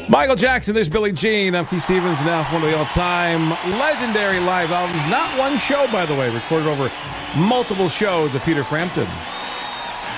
Michael Jackson, there's Billie Jean. I'm Keith Stevens, now one of the all-time legendary live albums. Not one show, by the way, recorded over multiple shows of Peter Frampton.